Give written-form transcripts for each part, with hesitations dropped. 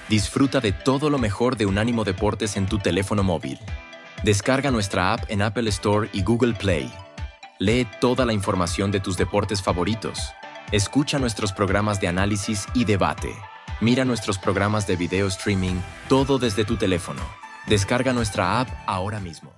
Disfruta de todo lo mejor de Unánimo Deportes en tu teléfono móvil. Descarga nuestra app en Apple Store y Google Play. Lee toda la información de tus deportes favoritos. Escucha nuestros programas de análisis y debate. Mira nuestros programas de video streaming, todo desde tu teléfono. Descarga nuestra app ahora mismo.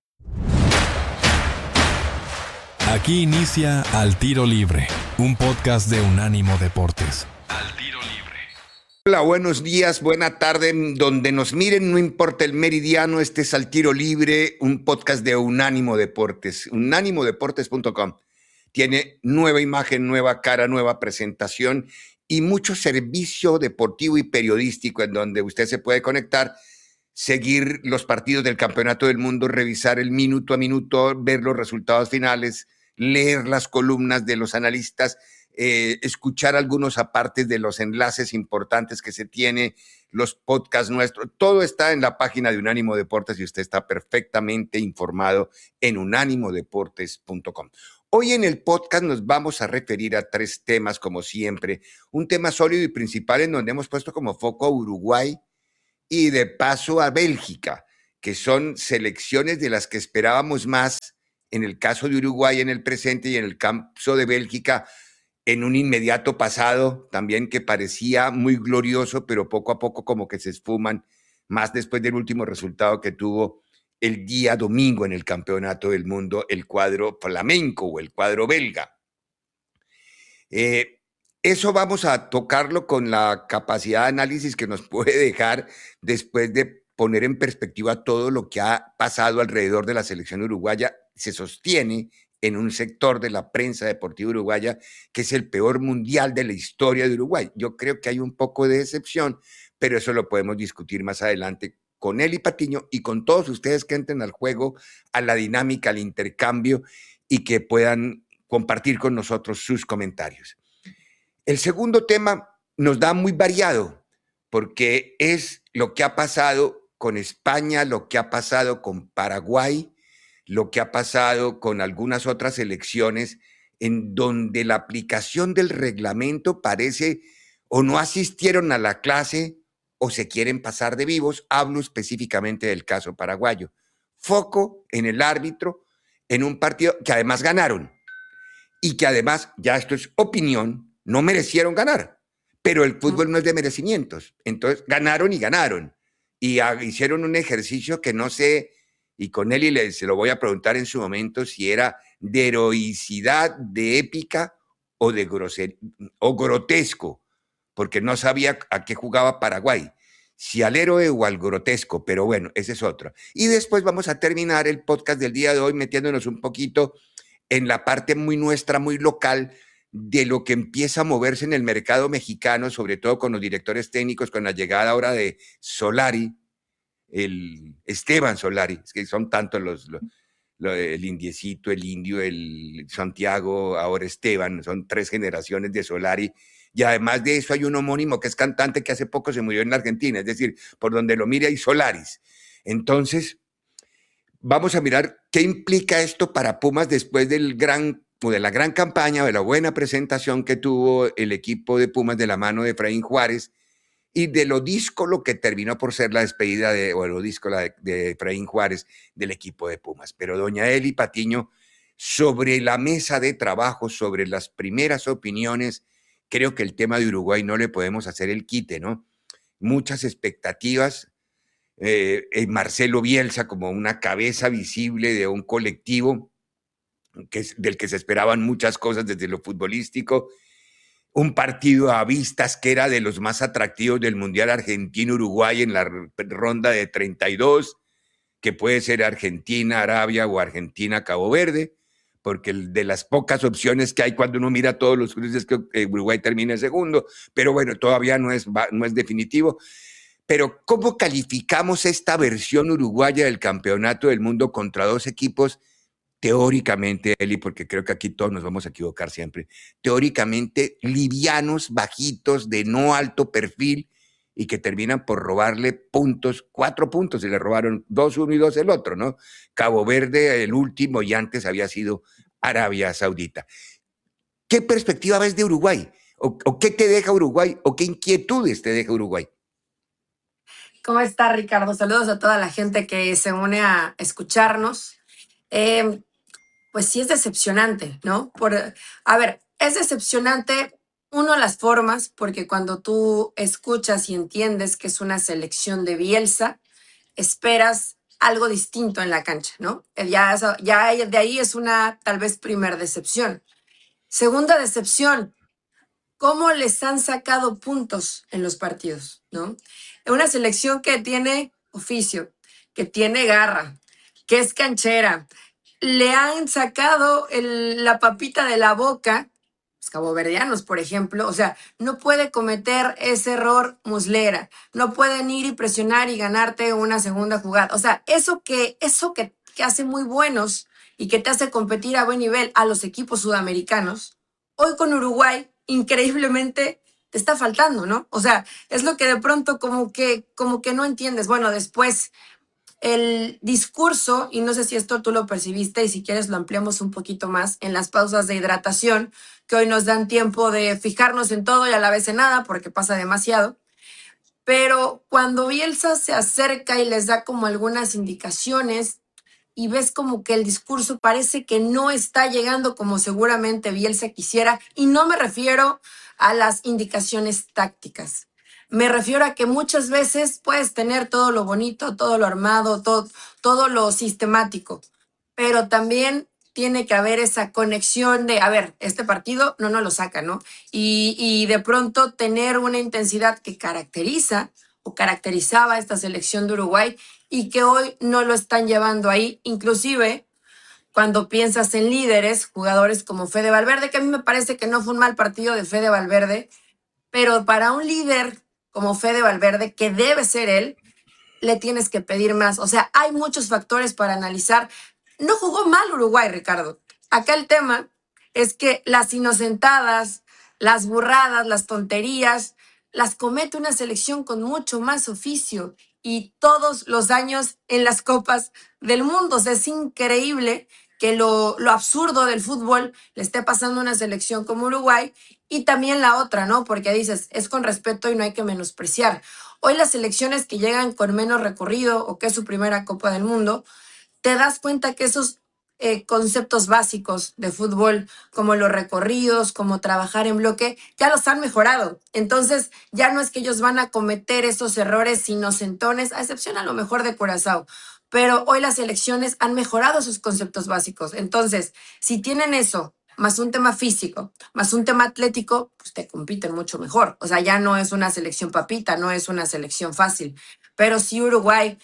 Aquí inicia Al Tiro Libre, un podcast de Unánimo Deportes. Al Tiro Libre. Hola, buenos días, buena tarde, donde nos miren, no importa el meridiano, este es Al Tiro Libre, un podcast de Unánimo Deportes, unánimodeportes.com. Tiene nueva imagen, nueva cara, nueva presentación y mucho servicio deportivo y periodístico en donde usted se puede conectar, seguir los partidos del Campeonato del Mundo, revisar el minuto a minuto, ver los resultados finales, leer las columnas de los analistas, escuchar algunos apartes de los enlaces importantes que se tiene, los podcasts nuestros, todo está en la página de Unánimo Deportes y usted está perfectamente informado en unánimodeportes.com. Hoy en el podcast nos vamos a referir a tres temas, como siempre. Un tema sólido y principal en donde hemos puesto como foco a Uruguay y de paso a Bélgica, que son selecciones de las que esperábamos más en el caso de Uruguay en el presente y en el caso de Bélgica en un inmediato pasado también que parecía muy glorioso, pero poco a poco como que se esfuman, más después del último resultado que tuvo el día domingo en el Campeonato del Mundo, el cuadro flamenco o el cuadro belga. Eso vamos a tocarlo con la capacidad de análisis que nos puede dejar después de poner en perspectiva todo lo que ha pasado alrededor de la selección uruguaya. Se sostiene en un sector de la prensa deportiva uruguaya que es el peor mundial de la historia de Uruguay. Yo creo que hay un poco de decepción, pero eso lo podemos discutir más adelante con Eli Patiño y con todos ustedes que entren al juego, a la dinámica, al intercambio y que puedan compartir con nosotros sus comentarios. El segundo tema nos da muy variado porque es lo que ha pasado con España, lo que ha pasado con Paraguay, lo que ha pasado con algunas otras elecciones en donde la aplicación del reglamento parece o no asistieron a la clase o se quieren pasar de vivos. Hablo específicamente del caso paraguayo. Foco en el árbitro en un partido que además ganaron y que además, ya esto es opinión, no merecieron ganar, pero el fútbol no es de merecimientos. Entonces ganaron y ganaron y hicieron un ejercicio que no sé. Y con él se lo voy a preguntar en su momento si era de heroicidad, de épica o de o grotesco, porque no sabía a qué jugaba Paraguay, si al héroe o al grotesco, pero bueno, ese es otro. Y después vamos a terminar el podcast del día de hoy metiéndonos un poquito en la parte muy nuestra, muy local, de lo que empieza a moverse en el mercado mexicano, sobre todo con los directores técnicos, con la llegada ahora de Solari, el Esteban Solari, es que son tantos el Indiecito, el Indio, el Santiago, ahora Esteban, son tres generaciones de Solari, y además de eso hay un homónimo que es cantante que hace poco se murió en la Argentina, es decir, por donde lo mire hay Solaris. Entonces, vamos a mirar qué implica esto para Pumas después de la gran campaña, de la buena presentación que tuvo el equipo de Pumas de la mano de Efraín Juárez, y de lo díscolo que terminó por ser la despedida de Efraín Juárez del equipo de Pumas. Pero doña Eli Patiño, sobre la mesa de trabajo, sobre las primeras opiniones, creo que el tema de Uruguay no le podemos hacer el quite, ¿no? Muchas expectativas, Marcelo Bielsa como una cabeza visible de un colectivo del que se esperaban muchas cosas desde lo futbolístico, un partido a vistas que era de los más atractivos del Mundial Argentina-Uruguay en la ronda de 32, que puede ser Argentina-Arabia o Argentina-Cabo Verde, porque de las pocas opciones que hay cuando uno mira todos los cruces que Uruguay termina segundo, pero bueno, todavía no es definitivo. Pero ¿cómo calificamos esta versión uruguaya del Campeonato del Mundo contra dos equipos teóricamente, Eli, porque creo que aquí todos nos vamos a equivocar siempre, teóricamente livianos, bajitos, de no alto perfil y que terminan por robarle puntos, 4 puntos, y le robaron 2 uno y 2 el otro, ¿no? Cabo Verde, el último, y antes había sido Arabia Saudita. ¿Qué perspectiva ves de Uruguay? ¿O qué te deja Uruguay? ¿O qué inquietudes te deja Uruguay? ¿Cómo está, Ricardo? Saludos a toda la gente que se une a escucharnos. Eh, pues sí es decepcionante, ¿no? A ver, es decepcionante, uno, las formas, porque cuando tú escuchas y entiendes que es una selección de Bielsa, esperas algo distinto en la cancha, ¿no? Ya de ahí es una tal vez primer decepción. Segunda decepción, cómo les han sacado puntos en los partidos, ¿no? Una selección que tiene oficio, que tiene garra, que es canchera, le han sacado la papita de la boca, los caboverdianos, por ejemplo, o sea, no puede cometer ese error Muslera, no pueden ir y presionar y ganarte una segunda jugada, o sea, que hace muy buenos y que te hace competir a buen nivel a los equipos sudamericanos, hoy con Uruguay, increíblemente, te está faltando, ¿no? O sea, es lo que de pronto como que no entiendes. Bueno, después el discurso, y no sé si esto tú lo percibiste y si quieres lo ampliamos un poquito más en las pausas de hidratación, que hoy nos dan tiempo de fijarnos en todo y a la vez en nada, porque pasa demasiado. Pero cuando Bielsa se acerca y les da como algunas indicaciones y ves como que el discurso parece que no está llegando como seguramente Bielsa quisiera, y no me refiero a las indicaciones tácticas. Me refiero a que muchas veces puedes tener todo lo bonito, todo lo armado, todo lo sistemático, pero también tiene que haber esa conexión de, a ver, este partido no nos lo saca, ¿no? Y de pronto tener una intensidad que caracteriza o caracterizaba esta selección de Uruguay y que hoy no lo están llevando ahí, inclusive cuando piensas en líderes, jugadores como Fede Valverde, que a mí me parece que no fue un mal partido de Fede Valverde, pero para un líder como Fede Valverde, que debe ser él, le tienes que pedir más. O sea, hay muchos factores para analizar. No jugó mal Uruguay, Ricardo. Acá el tema es que las inocentadas, las burradas, las tonterías, las comete una selección con mucho más oficio y todos los años en las copas del mundo. O sea, es increíble que lo absurdo del fútbol le esté pasando a una selección como Uruguay y también la otra, ¿no? Porque dices, es con respeto y no hay que menospreciar. Hoy las selecciones que llegan con menos recorrido o que es su primera Copa del Mundo, te das cuenta que esos conceptos básicos de fútbol, como los recorridos, como trabajar en bloque, ya los han mejorado. Entonces, ya no es que ellos van a cometer esos errores inocentones, a excepción a lo mejor de Curazao. Pero hoy las selecciones han mejorado sus conceptos básicos. Entonces, si tienen eso, más un tema físico, más un tema atlético, pues te compiten mucho mejor. O sea, ya no es una selección papita, no es una selección fácil. Pero sí Uruguay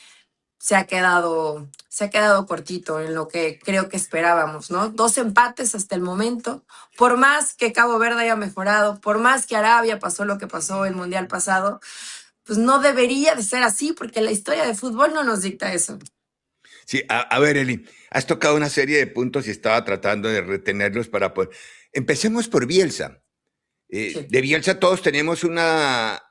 se ha quedado cortito en lo que creo que esperábamos, ¿no? 2 empates hasta el momento. Por más que Cabo Verde haya mejorado, por más que Arabia pasó lo que pasó el Mundial pasado, pues no debería de ser así porque la historia de fútbol no nos dicta eso. Sí, a ver, Eli, has tocado una serie de puntos y estaba tratando de retenerlos para poder. Empecemos por Bielsa. Sí. De Bielsa todos tenemos una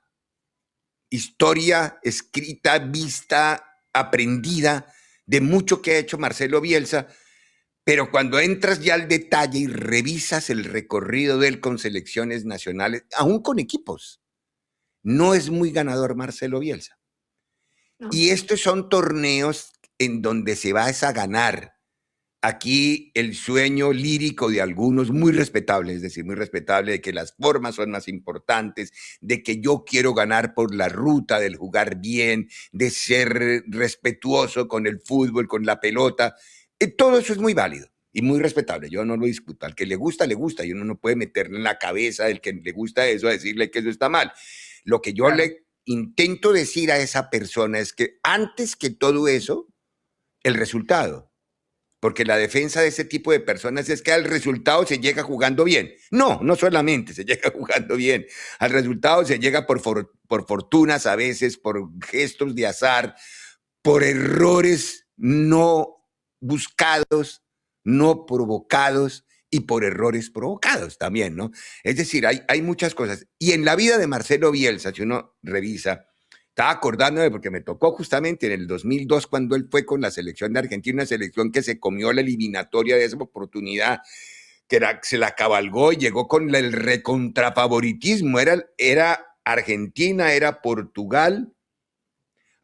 historia escrita, vista, aprendida de mucho que ha hecho Marcelo Bielsa, pero cuando entras ya al detalle y revisas el recorrido de él con selecciones nacionales, aún con equipos, no es muy ganador Marcelo Bielsa. No. Y estos son torneos en donde se va a ganar. Aquí el sueño lírico de algunos, muy respetable, es decir, muy respetable, de que las formas son más importantes, de que yo quiero ganar por la ruta del jugar bien, de ser respetuoso con el fútbol, con la pelota. Todo eso es muy válido y muy respetable, yo no lo discuto. Al que le gusta, y uno no puede meterle en la cabeza del que le gusta eso a decirle que eso está mal. Lo que yo Claro. le intento decir a esa persona es que antes que todo eso, el resultado. Porque la defensa de ese tipo de personas es que al resultado se llega jugando bien. No, no solamente se llega jugando bien. Al resultado se llega por fortunas a veces, por gestos de azar, por errores no buscados, no provocados y por errores provocados también, ¿no? Es decir, hay muchas cosas. Y en la vida de Marcelo Bielsa, si uno revisa, estaba acordándome porque me tocó justamente en el 2002 cuando él fue con la selección de Argentina, una selección que se comió la eliminatoria de esa oportunidad, se la cabalgó y llegó con el recontrafavoritismo. Era Argentina, era Portugal,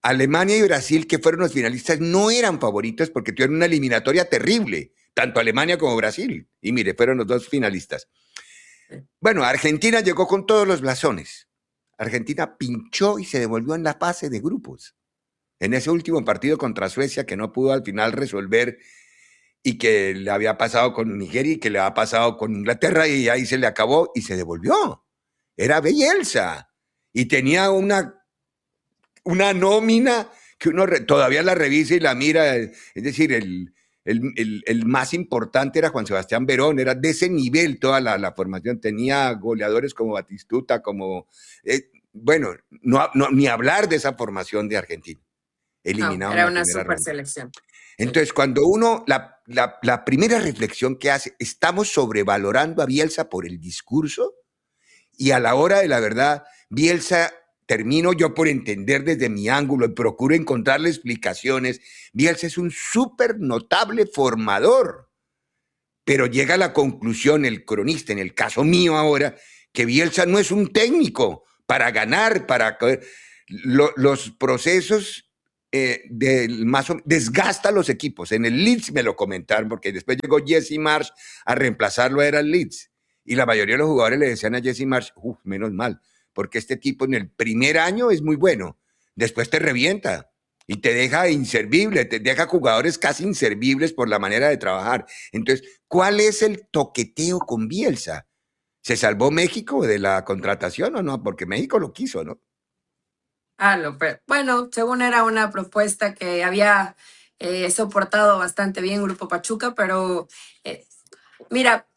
Alemania y Brasil, que fueron los finalistas, no eran favoritos porque tuvieron una eliminatoria terrible, tanto Alemania como Brasil. Y mire, fueron los dos finalistas. Bueno, Argentina llegó con todos los blasones. Argentina pinchó y se devolvió en la fase de grupos. En ese último partido contra Suecia, que no pudo al final resolver y que le había pasado con Nigeria y que le había pasado con Inglaterra, y ahí se le acabó y se devolvió. Era Bielsa y tenía una nómina que uno todavía la revisa y la mira. Es decir, el más importante era Juan Sebastián Verón, era de ese nivel toda la formación. Tenía goleadores como Batistuta, como... bueno, ni hablar de esa formación de Argentina. Eliminado era en la una primera super ronda. selección. Entonces, cuando uno, la primera reflexión que hace, estamos sobrevalorando a Bielsa por el discurso, y a la hora de la verdad, Bielsa, termino yo por entender desde mi ángulo y procuro encontrarle explicaciones, Bielsa es un súper notable formador, pero llega a la conclusión el cronista, en el caso mío ahora, que Bielsa no es un técnico para ganar, los procesos desgasta a los equipos. En el Leeds me lo comentaron, porque después llegó Jesse Marsh a reemplazarlo, era el Leeds. Y la mayoría de los jugadores le decían a Jesse Marsh, menos mal, porque este tipo en el primer año es muy bueno, después te revienta y te deja inservible, te deja jugadores casi inservibles por la manera de trabajar. Entonces, ¿cuál es el toqueteo con Bielsa? ¿Se salvó México de la contratación o no? Porque México lo quiso, ¿no? Bueno, según era una propuesta que había soportado bastante bien Grupo Pachuca, pero mira,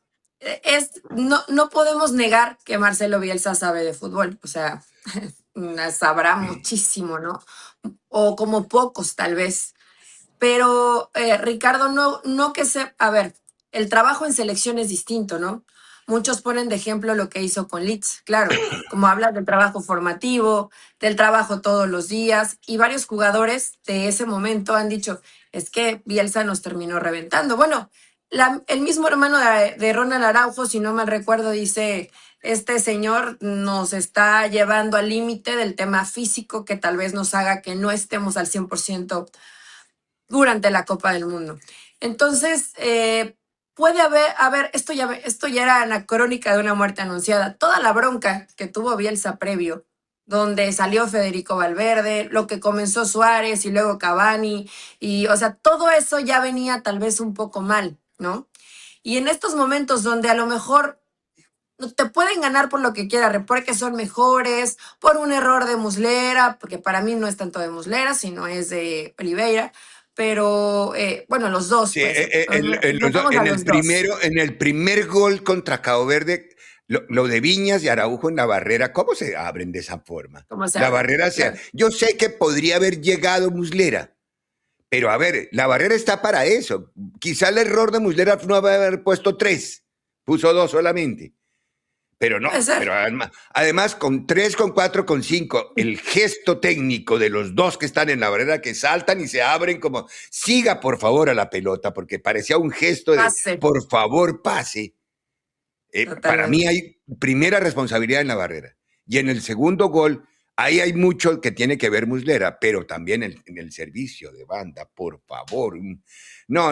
no podemos negar que Marcelo Bielsa sabe de fútbol, o sea, sabrá muchísimo, ¿no? O como pocos tal vez, pero Ricardo, no que se, a ver, el trabajo en selección es distinto, ¿no? Muchos ponen de ejemplo lo que hizo con Leeds, claro, como hablas del trabajo formativo, del trabajo todos los días, y varios jugadores de ese momento han dicho, es que Bielsa nos terminó reventando. Bueno, el mismo hermano de Ronald Araujo, si no mal recuerdo, dice, este señor nos está llevando al límite del tema físico que tal vez nos haga que no estemos al 100% durante la Copa del Mundo. Entonces, puede haber esto ya era la crónica de una muerte anunciada. Toda la bronca que tuvo Bielsa previo, donde salió Federico Valverde, lo que comenzó Suárez y luego Cavani, y o sea, todo eso ya venía tal vez un poco mal, ¿no? Y en estos momentos donde a lo mejor te pueden ganar por lo que quieran, porque son mejores, por un error de Muslera, porque para mí no es tanto de Muslera, sino es de Oliveira, pero bueno, los dos, Sí, pues, en a el los dos. en el primer gol contra Cabo Verde, lo de Viñas y Araujo en la barrera, ¿cómo se abren de esa forma? ¿Cómo se La habla? barrera Claro. yo sé que podría haber llegado Muslera, pero a ver, la barrera está para eso. Quizá el error de Muslera no haber puesto 3, puso 2 solamente. Pero no, Puede ser. pero además con 3, con 4, con 5, el gesto técnico de los dos que están en la barrera, que saltan y se abren como, siga por favor a la pelota, porque parecía un gesto de, Pase. por favor pase. Para mí Totalmente. hay primera responsabilidad en la barrera. Y en el segundo gol, ahí hay mucho que tiene que ver Muslera, pero también en el servicio de banda, por favor. No.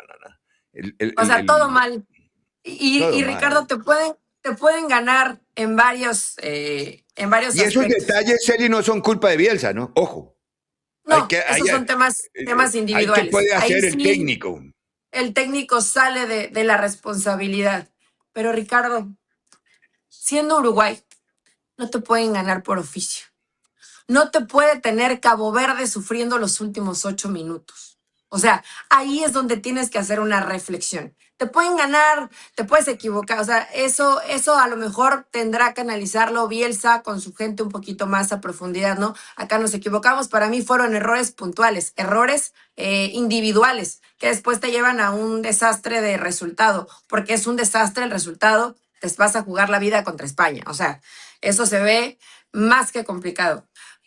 O sea, todo mal. Todo Y Ricardo, mal. te pueden ganar en varios Y esos aspectos. detalles, Celi, no son culpa de Bielsa, ¿no? Ojo. No, esos son temas Hay que individuales. puede Ahí hacer el sí, técnico. el técnico sale de la responsabilidad. Pero Ricardo, siendo Uruguay, no te pueden ganar por oficio. No te puede tener Cabo Verde sufriendo los últimos 8 minutos. O sea, ahí es donde tienes que hacer una reflexión. Te pueden ganar, te puedes equivocar. O sea, eso a lo mejor tendrá que analizarlo Bielsa con su gente un poquito más a profundidad, ¿no? Acá nos equivocamos. Para mí fueron errores puntuales, errores individuales, que después te llevan a un desastre de resultado, porque es un desastre el resultado, te vas a jugar la vida contra España. O sea, eso se ve más que complicado.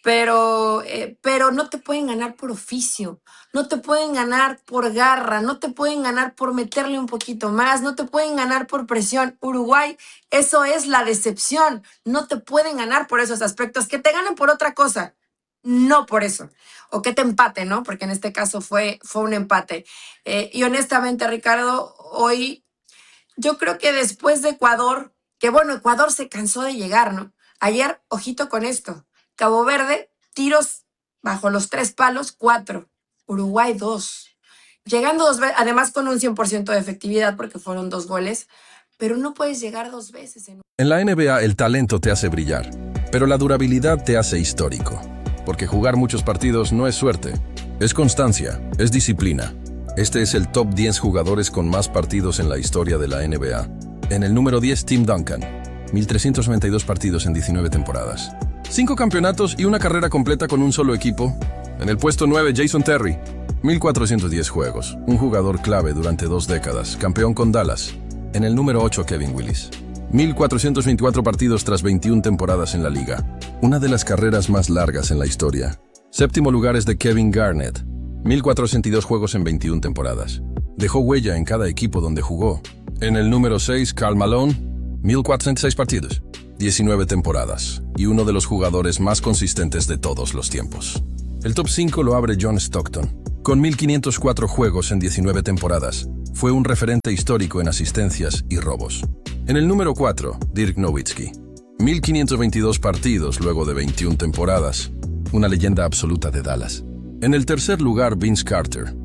Pero no te pueden ganar por oficio, no te pueden ganar por garra, no te pueden ganar por meterle un poquito más, no te pueden ganar por presión. Uruguay, eso es la decepción, no te pueden ganar por esos aspectos, que te ganen por otra cosa. no por eso. O que te empate, ¿no? Porque en este caso fue un empate. Y honestamente, Ricardo, hoy yo creo que después de Ecuador, que bueno, Ecuador se cansó de llegar, ¿no? Ayer, ojito con esto, Cabo Verde, tiros bajo los 3 palos, 4. Uruguay, 2. Llegando 2 veces, además con un 100% de efectividad porque fueron 2 goles, pero no puedes llegar 2 veces. En la NBA el talento te hace brillar, pero la durabilidad te hace histórico. Porque jugar muchos partidos no es suerte, es constancia, es disciplina. Este es el top 10 jugadores con más partidos en la historia de la NBA. En el número 10, Tim Duncan, 1,392 partidos en 19 temporadas. 5 campeonatos y una carrera completa con un solo equipo. En el puesto 9, Jason Terry, 1,410 juegos, un jugador clave durante 2 décadas, campeón con Dallas. En el número 8, Kevin Willis, 1,424 partidos tras 21 temporadas en la liga, una de las carreras más largas en la historia. Séptimo lugar es de Kevin Garnett, 1,462 juegos en 21 temporadas. Dejó huella en cada equipo donde jugó. En el número 6, Karl Malone, 1,406 partidos, 19 temporadas, y uno de los jugadores más consistentes de todos los tiempos. El top 5 lo abre John Stockton, con 1,504 juegos en 19 temporadas. Fue un referente histórico en asistencias y robos. En el número 4, Dirk Nowitzki, 1,522 partidos luego de 21 temporadas, una leyenda absoluta de Dallas. En el tercer lugar, Vince Carter,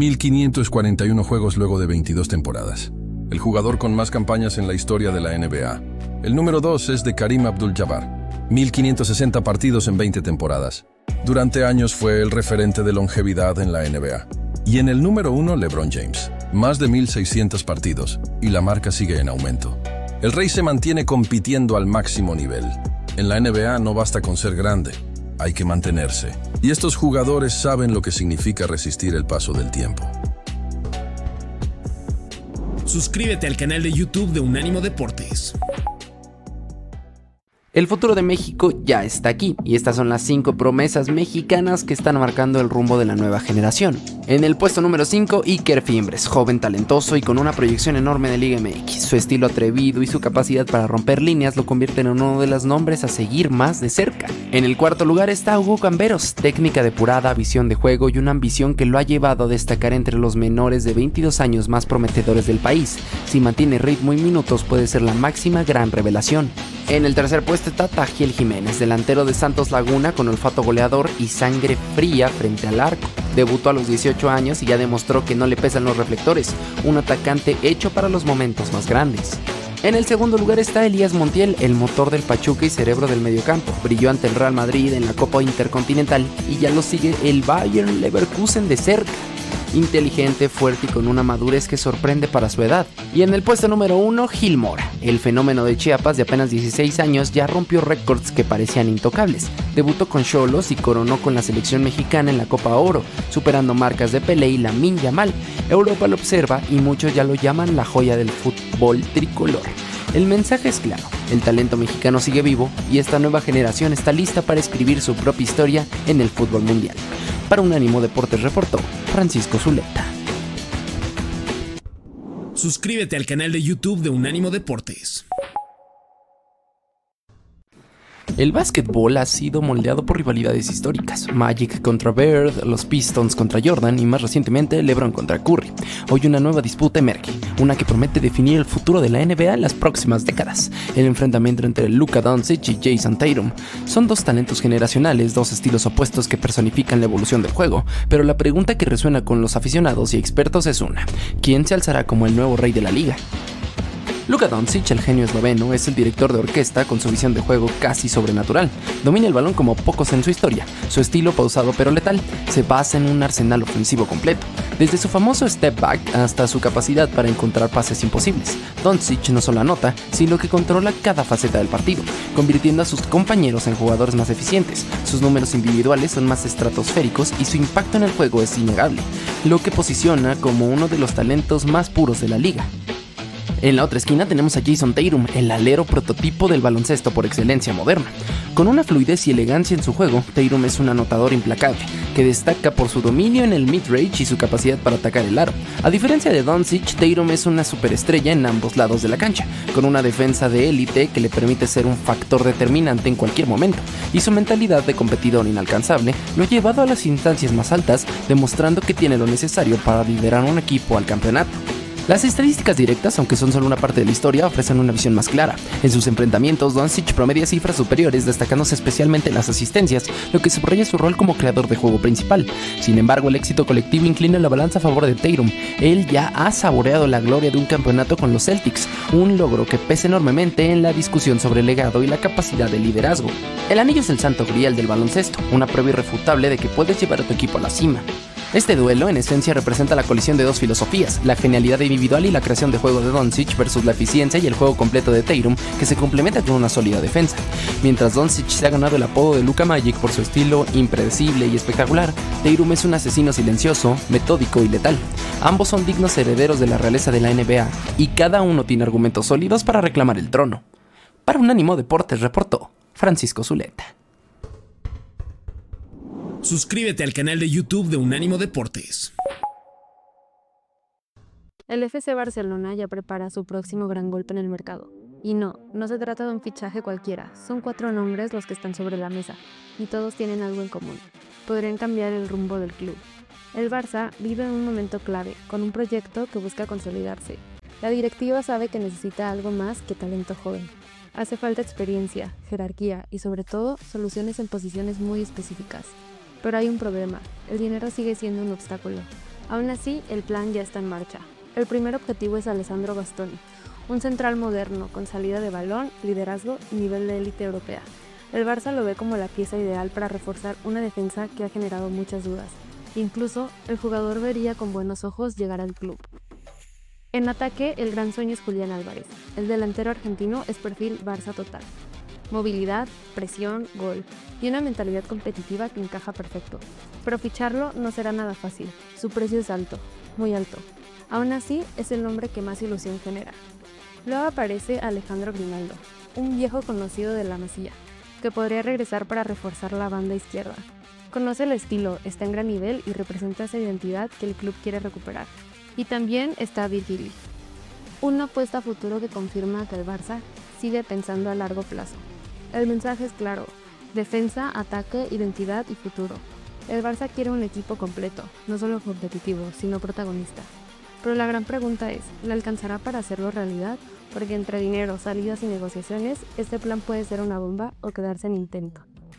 1,541 juegos luego de 22 temporadas, el jugador con más campañas en la historia de la NBA. El número 2 es de Kareem Abdul-Jabbar, 1,560 partidos en 20 temporadas. Durante años fue el referente de longevidad en la NBA. Y en el número 1, LeBron James, más de 1,600 partidos, y la marca sigue en aumento. El Rey se mantiene compitiendo al máximo nivel. En la NBA no basta con ser grande, hay que mantenerse. Y estos jugadores saben lo que significa resistir el paso del tiempo. Suscríbete al canal de YouTube de Unánimo Deportes. El futuro de México ya está aquí, y estas son las 5 promesas mexicanas que están marcando el rumbo de la nueva generación. En el puesto número 5, Iker Fimbres, joven talentoso y con una proyección enorme de Liga MX. Su estilo atrevido y su capacidad para romper líneas lo convierten en uno de los nombres a seguir más de cerca. En el cuarto lugar está Hugo Camberos, técnica depurada, visión de juego y una ambición que lo ha llevado a destacar entre los menores de 22 años más prometedores del país. Si mantiene ritmo y minutos puede ser la máxima gran revelación. En el tercer puesto está Tajiel Jiménez, delantero de Santos Laguna con olfato goleador y sangre fría frente al arco. Debutó a los 18 años y ya demostró que no le pesan los reflectores, un atacante hecho para los momentos más grandes. En el segundo lugar está Elías Montiel, el motor del Pachuca y cerebro del mediocampo. Brilló ante el Real Madrid en la Copa Intercontinental y ya lo sigue el Bayern Leverkusen de cerca. Inteligente, fuerte y con una madurez que sorprende para su edad. Y en el puesto número 1, Gil Mora, el fenómeno de Chiapas de apenas 16 años, ya rompió récords que parecían intocables. Debutó con Xolos y coronó con la selección mexicana en la Copa Oro, superando marcas de Pelé y Lamine Yamal. Europa lo observa y muchos ya lo llaman la joya del fútbol tricolor. El mensaje es claro, el talento mexicano sigue vivo y esta nueva generación está lista para escribir su propia historia en el fútbol mundial. Para Unánimo Deportes reportó Francisco Zuleta. Suscríbete al canal de YouTube de Unánimo Deportes. El básquetbol ha sido moldeado por rivalidades históricas, Magic contra Bird, los Pistons contra Jordan y más recientemente LeBron contra Curry. Hoy una nueva disputa emerge, una que promete definir el futuro de la NBA en las próximas décadas. El enfrentamiento entre Luka Doncic y Jason Tatum. Son dos talentos generacionales, dos estilos opuestos que personifican la evolución del juego, pero la pregunta que resuena con los aficionados y expertos es una: ¿quién se alzará como el nuevo rey de la liga? Luka Doncic, el genio esloveno, es el director de orquesta con su visión de juego casi sobrenatural. Domina el balón como pocos en su historia. Su estilo, pausado pero letal, se basa en un arsenal ofensivo completo. Desde su famoso step back hasta su capacidad para encontrar pases imposibles. Doncic no solo anota, sino que controla cada faceta del partido, convirtiendo a sus compañeros en jugadores más eficientes. Sus números individuales son más estratosféricos y su impacto en el juego es innegable, lo que posiciona como uno de los talentos más puros de la liga. En la otra esquina tenemos a Jason Tatum, el alero prototipo del baloncesto por excelencia moderna. Con una fluidez y elegancia en su juego, Tatum es un anotador implacable, que destaca por su dominio en el mid-range y su capacidad para atacar el aro. A diferencia de Doncic, Tatum es una superestrella en ambos lados de la cancha, con una defensa de élite que le permite ser un factor determinante en cualquier momento, y su mentalidad de competidor inalcanzable lo ha llevado a las instancias más altas, demostrando que tiene lo necesario para liderar un equipo al campeonato. Las estadísticas directas, aunque son solo una parte de la historia, ofrecen una visión más clara. En sus enfrentamientos, Doncic promedia cifras superiores, destacándose especialmente en las asistencias, lo que subraya su rol como creador de juego principal. Sin embargo, el éxito colectivo inclina la balanza a favor de Tatum. Él ya ha saboreado la gloria de un campeonato con los Celtics, un logro que pesa enormemente en la discusión sobre el legado y la capacidad de liderazgo. El anillo es el santo grial del baloncesto, una prueba irrefutable de que puedes llevar a tu equipo a la cima. Este duelo, en esencia, representa la colisión de dos filosofías, la genialidad individual y la creación de juego de Doncic versus la eficiencia y el juego completo de Tatum, que se complementa con una sólida defensa. Mientras Doncic se ha ganado el apodo de Luka Magic por su estilo impredecible y espectacular, Tatum es un asesino silencioso, metódico y letal. Ambos son dignos herederos de la realeza de la NBA, y cada uno tiene argumentos sólidos para reclamar el trono. Para Unánimo Deportes reportó Francisco Zuleta. Suscríbete al canal de YouTube de Unánimo Deportes. El FC Barcelona ya prepara su próximo gran golpe en el mercado. Y no se trata de un fichaje cualquiera, son 4 nombres los que están sobre la mesa, y todos tienen algo en común. Podrían cambiar el rumbo del club. El Barça vive un momento clave, con un proyecto que busca consolidarse. La directiva sabe que necesita algo más que talento joven. Hace falta experiencia, jerarquía y sobre todo soluciones en posiciones muy específicas. Pero hay un problema, el dinero sigue siendo un obstáculo. Aún así, el plan ya está en marcha. El primer objetivo es Alessandro Bastoni, un central moderno con salida de balón, liderazgo y nivel de élite europea. El Barça lo ve como la pieza ideal para reforzar una defensa que ha generado muchas dudas. Incluso, el jugador vería con buenos ojos llegar al club. En ataque, el gran sueño es Julián Álvarez. El delantero argentino es perfil Barça total. Movilidad, presión, gol y una mentalidad competitiva que encaja perfecto. Pero ficharlo no será nada fácil. Su precio es alto, muy alto. Aún así, es el nombre que más ilusión genera. Luego aparece Alejandro Grimaldo, un viejo conocido de la Masía, que podría regresar para reforzar la banda izquierda. Conoce el estilo, está en gran nivel y representa esa identidad que el club quiere recuperar. Y también está Virgili, una apuesta a futuro que confirma que el Barça sigue pensando a largo plazo. El mensaje es claro: defensa, ataque, identidad y futuro. El Barça quiere un equipo completo, no solo competitivo, sino protagonista. Pero la gran pregunta es, ¿le alcanzará para hacerlo realidad? Porque entre dinero, salidas y negociaciones, este plan puede ser una bomba o quedarse en intento.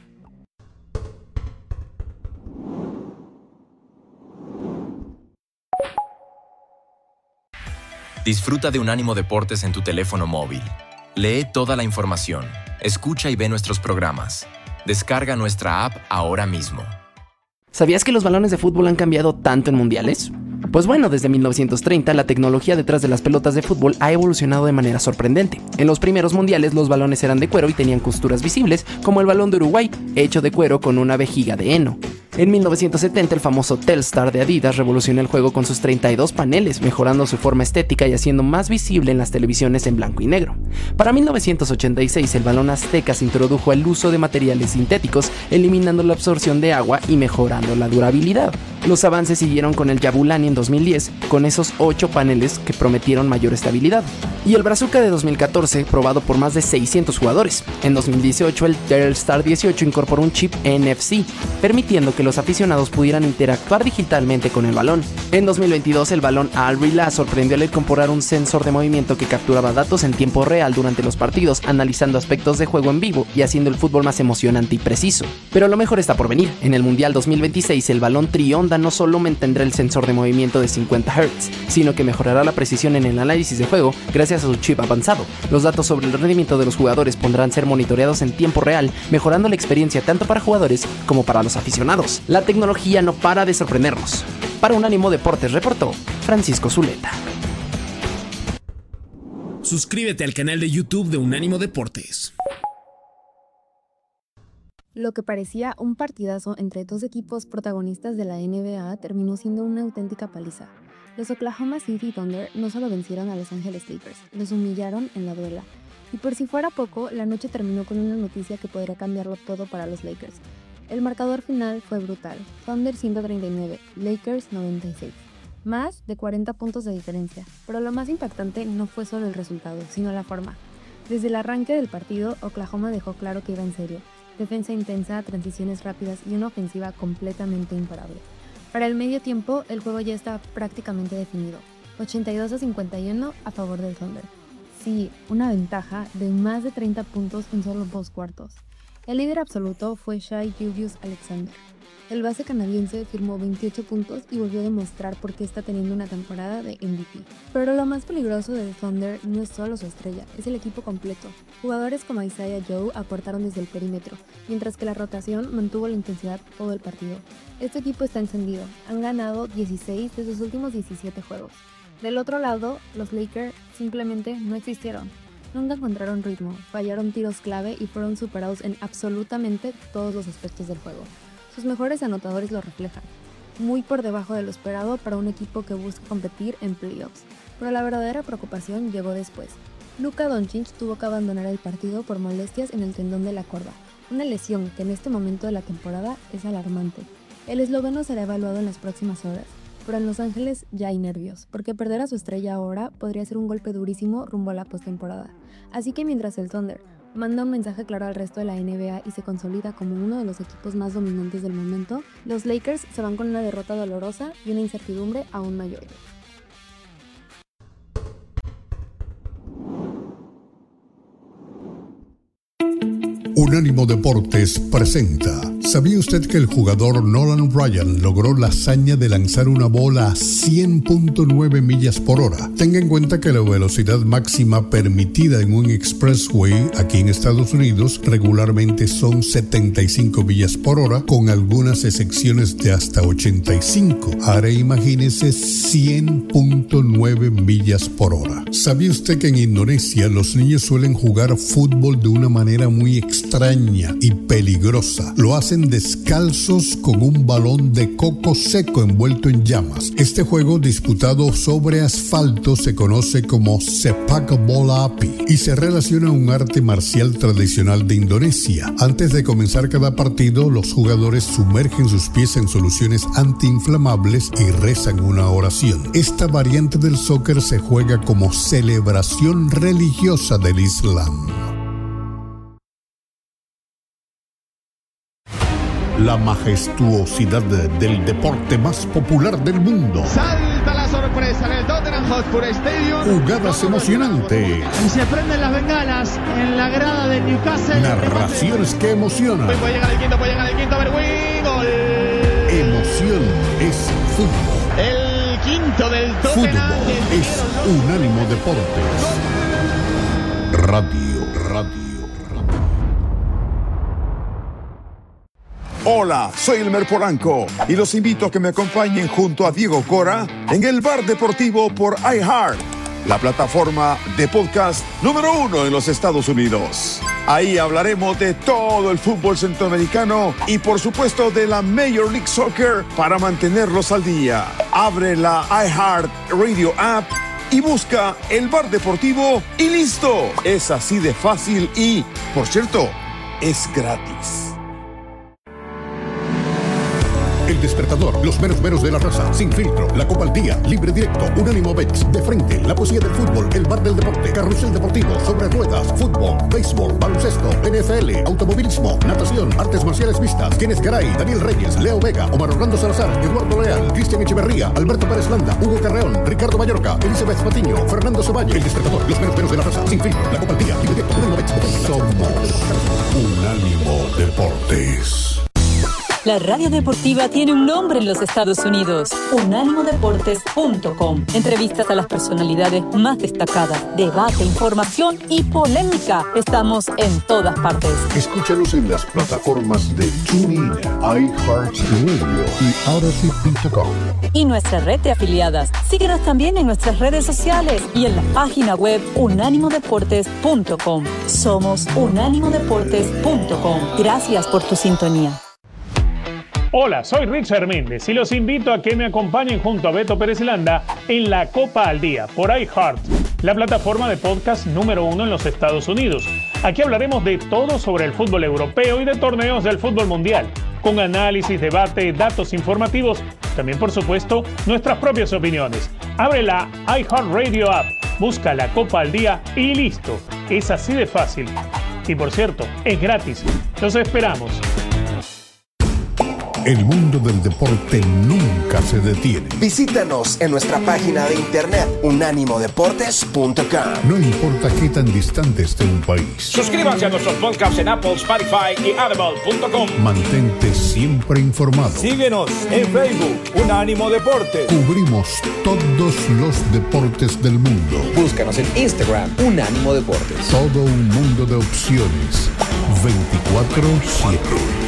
Disfruta de Unánimo Deportes en tu teléfono móvil. Lee toda la información, escucha y ve nuestros programas. Descarga nuestra app ahora mismo. ¿Sabías que los balones de fútbol han cambiado tanto en mundiales? Pues bueno, desde 1930 la tecnología detrás de las pelotas de fútbol ha evolucionado de manera sorprendente. En los primeros mundiales los balones eran de cuero y tenían costuras visibles, como el balón de Uruguay, hecho de cuero con una vejiga de heno. En 1970 el famoso Telstar de Adidas revolucionó el juego con sus 32 paneles, mejorando su forma estética y haciendo más visible en las televisiones en blanco y negro. Para 1986 el balón Azteca se introdujo el uso de materiales sintéticos, eliminando la absorción de agua y mejorando la durabilidad. Los avances siguieron con el Yabulani en 2010, con esos 8 paneles que prometieron mayor estabilidad. Y el Brazuca de 2014, probado por más de 600 jugadores. En 2018 el Telstar 18 incorporó un chip NFC, permitiendo que los aficionados pudieran interactuar digitalmente con el balón. En 2022 el balón Al-Rila sorprendió al incorporar un sensor de movimiento que capturaba datos en tiempo real durante los partidos, analizando aspectos de juego en vivo y haciendo el fútbol más emocionante y preciso. Pero lo mejor está por venir. En el Mundial 2026 el balón Trionda no solo mantendrá el sensor de movimiento de 50 Hz, sino que mejorará la precisión en el análisis de juego gracias a su chip avanzado. Los datos sobre el rendimiento de los jugadores podrán ser monitoreados en tiempo real, mejorando la experiencia tanto para jugadores como para los aficionados. La tecnología no para de sorprendernos. Para Unánimo Deportes reportó Francisco Zuleta. Suscríbete al canal de YouTube de Unánimo Deportes. Lo que parecía un partidazo entre dos equipos protagonistas de la NBA terminó siendo una auténtica paliza. Los Oklahoma City Thunder no solo vencieron a Los Ángeles Lakers, los humillaron en la duela. Y por si fuera poco, la noche terminó con una noticia que podría cambiarlo todo para los Lakers. El marcador final fue brutal, Thunder 139, Lakers 96. Más de 40 puntos de diferencia, pero lo más impactante no fue solo el resultado, sino la forma. Desde el arranque del partido, Oklahoma dejó claro que iba en serio. Defensa intensa, transiciones rápidas y una ofensiva completamente imparable. Para el medio tiempo, el juego ya está prácticamente definido. 82-51 a favor del Thunder. Sí, una ventaja de más de 30 puntos en solo 2 cuartos. El líder absoluto fue Shai Gilgeous-Alexander. El base canadiense firmó 28 puntos y volvió a demostrar por qué está teniendo una temporada de MVP. Pero lo más peligroso del Thunder no es solo su estrella, es el equipo completo. Jugadores como Isaiah Joe aportaron desde el perímetro, mientras que la rotación mantuvo la intensidad todo el partido. Este equipo está encendido, han ganado 16 de sus últimos 17 juegos. Del otro lado, los Lakers simplemente no existieron. Nunca encontraron ritmo, fallaron tiros clave y fueron superados en absolutamente todos los aspectos del juego. Sus mejores anotadores lo reflejan, muy por debajo de lo esperado para un equipo que busca competir en playoffs. Pero la verdadera preocupación llegó después. Luka Doncic tuvo que abandonar el partido por molestias en el tendón de la corva, una lesión que en este momento de la temporada es alarmante. El esloveno será evaluado en las próximas horas, pero en Los Ángeles ya hay nervios, porque perder a su estrella ahora podría ser un golpe durísimo rumbo a la postemporada. Así que mientras el Thunder manda un mensaje claro al resto de la NBA y se consolida como uno de los equipos más dominantes del momento, los Lakers se van con una derrota dolorosa y una incertidumbre aún mayor. Unánimo Deportes presenta. ¿Sabía usted que el jugador Nolan Ryan logró la hazaña de lanzar una bola a 100.9 millas por hora? Tenga en cuenta que la velocidad máxima permitida en un expressway aquí en Estados Unidos regularmente son 75 millas por hora, con algunas excepciones de hasta 85. Ahora imagínese 100.9 millas por hora. ¿Sabía usted que en Indonesia los niños suelen jugar fútbol de una manera muy extraña y peligrosa? Lo hacen descalzos con un balón de coco seco envuelto en llamas. Este juego disputado sobre asfalto se conoce como Sepak Bola Api y se relaciona a un arte marcial tradicional de Indonesia. Antes de comenzar cada partido, los jugadores sumergen sus pies en soluciones antiinflamables y rezan una oración. Esta variante del soccer se juega como celebración religiosa del Islam. La majestuosidad del deporte más popular del mundo. Salta la sorpresa en el Tottenham Hotspur Stadium. Jugadas emocionantes. Y se prenden las bengalas en la grada de Newcastle. Narraciones que emocionan. Puede llegar el quinto, Berwin. Gol. Emoción es fútbol. El quinto del Tottenham. Fútbol es Unánimo Deportes. Radio. Hola, soy Elmer Polanco y los invito a que me acompañen junto a Diego Cora en el Bar Deportivo por iHeart, la plataforma de podcast número 1 en los Estados Unidos. Ahí hablaremos de todo el fútbol centroamericano y por supuesto de la Major League Soccer para mantenerlos al día. Abre la iHeart Radio app y busca el Bar Deportivo y listo. Es así de fácil y, por cierto, es gratis. El Despertador, los meros de la raza, Sin Filtro, La Copa al Día, Libre Directo, Unánimo Bets, De Frente, La Poesía del Fútbol, El Bar del Deporte, Carrusel Deportivo, Sobre Ruedas, Fútbol, Béisbol, Baloncesto, NFL, Automovilismo, Natación, Artes Marciales Mixtas, Kenneth Garay, Daniel Reyes, Leo Vega, Omar Orlando Salazar, Eduardo Leal, Cristian Echeverría, Alberto Pérez Landa, Hugo Carreón, Ricardo Mallorca, Elizabeth Patiño, Fernando Cevalle. El Despertador, los meros de la raza, Sin Filtro, La Copa al Día, Libre Directo, Unánimo Bets, Somos Unánimo Deportes. La radio deportiva tiene un nombre en los Estados Unidos: unánimodeportes.com. Entrevistas a las personalidades más destacadas, debate, información y polémica. Estamos en todas partes. Escúchanos en las plataformas de TuneIn, iHeartRadio y Odyssey.com. Y nuestra red de afiliadas. Síguenos también en nuestras redes sociales y en la página web unánimodeportes.com. Somos unánimodeportes.com. Gracias por tu sintonía. Hola, soy Richard Méndez y los invito a que me acompañen junto a Beto Pérez Landa en La Copa al Día por iHeart, la plataforma de podcast número 1 en los Estados Unidos. Aquí hablaremos de todo sobre el fútbol europeo y de torneos del fútbol mundial, con análisis, debate, datos informativos, también por supuesto nuestras propias opiniones. Abre la iHeartRadio app, busca La Copa al Día y listo. Es así de fácil. Y por cierto, es gratis. Los esperamos. El mundo del deporte nunca se detiene. Visítanos en nuestra página de internet unánimodeportes.com. No importa qué tan distante esté un país. Suscríbanse a nuestros podcasts en Apple, Spotify y Audible.com. Mantente siempre informado. Síguenos en Facebook, Unánimo Deportes. Cubrimos todos los deportes del mundo. Búscanos en Instagram, Unánimo Deportes. Todo un mundo de opciones. 24/7.